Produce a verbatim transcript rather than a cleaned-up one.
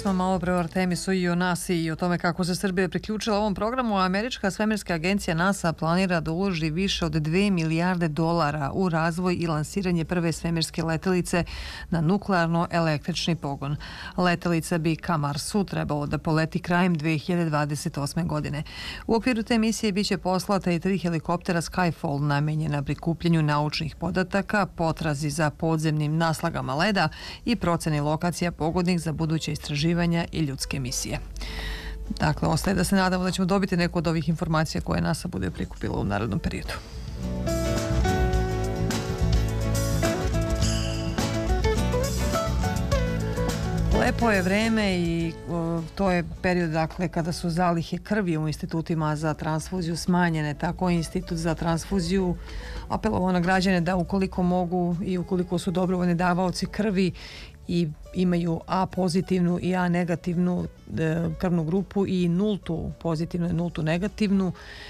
smo malo pre o Artemisu i o nasi i o tome kako se Srbija priključila ovom programu. Američka svemirska agencija NASA planira da uloži više od dve milijarde dolara u razvoj i lansiranje prve svemirske letelice na nuklearno-električni pogon. Letelica bi ka Marsu trebalo da poleti krajem dve hiljade dvadeset osme. godine. U okviru te misije biće poslata i tri helikoptera Skyfall namenjena prikupljanju naučnih podataka, potrazi za podzemnim naslagama leda i proceni lokacija pogodnih za buduće istraživanja i ljudske misije. Dakle, ostaje da se nadamo da ćemo dobiti neku od ovih informacija koje NASA bude prikupila u narednom periodu. Lepo je vreme i o, to je period dakle, kada su zalihe krvi u institutima za transfuziju smanjene. Tako je Institut za transfuziju apelovao na građane da ukoliko mogu i ukoliko su dobrovoljni davaoci krvi i imaju A pozitivnu i A negativnu e, krvnu grupu i nultu pozitivnu i nultu negativnu